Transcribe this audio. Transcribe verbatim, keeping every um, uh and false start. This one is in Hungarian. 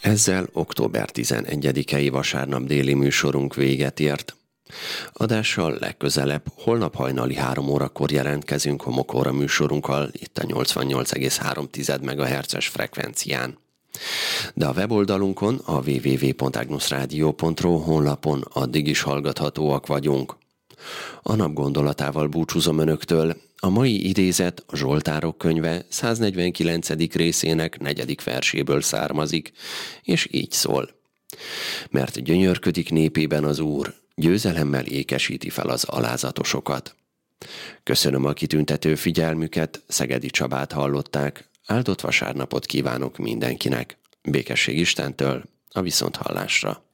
Ezzel október tizenegyedikei vasárnap déli műsorunk véget ért. Adással legközelebb holnap hajnali három órakor jelentkezünk Homokóra műsorunkkal itt a nyolcvannyolc egész három megahertzes frekvencián. De a weboldalunkon, a double-u double-u double-u pont agnusradio pont ru honlapon addig is hallgathatóak vagyunk. A nap gondolatával búcsúzom önöktől. A mai idézet a Zsoltárok könyve száznegyvenkilencedik részének negyedik verséből származik, és így szól. Mert gyönyörködik népében az Úr, győzelemmel ékesíti fel az alázatosokat. Köszönöm a kitüntető figyelmüket, Szegedi Csabát hallották, áldott vasárnapot kívánok mindenkinek. Békesség Istentől, a viszonthallásra.